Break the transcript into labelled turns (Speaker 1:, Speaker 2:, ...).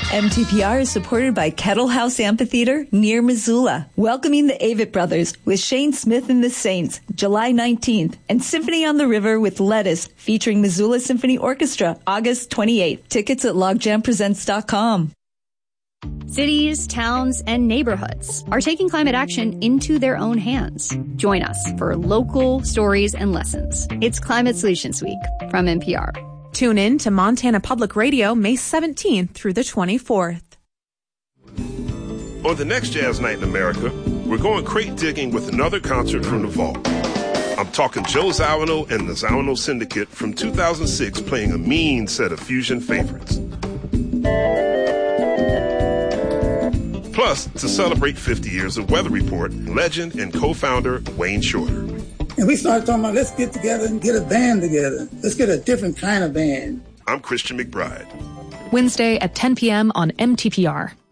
Speaker 1: MTPR is supported by Kettle House Amphitheater near Missoula, welcoming the Avett Brothers with Shane Smith and the Saints, July 19th, and Symphony on the River with Lettuce, featuring Missoula Symphony Orchestra, August 28th. Tickets at logjampresents.com.
Speaker 2: Cities, towns, and neighborhoods are taking climate action into their own hands. Join us for local stories and lessons. It's Climate Solutions Week from NPR.
Speaker 3: Tune in to Montana Public Radio May 17th through the 24th.
Speaker 4: On the next Jazz Night in America, we're going crate digging with another concert from the vault. I'm talking Joe Zawinul and the Zawinul Syndicate from 2006 playing a mean set of fusion favorites. Plus, to celebrate 50 years of Weather Report, legend and co-founder Wayne Shorter.
Speaker 5: And we started talking about, let's get together and get a band together. Let's get a different kind of band.
Speaker 4: I'm Christian McBride.
Speaker 6: Wednesday at 10 p.m. on MTPR.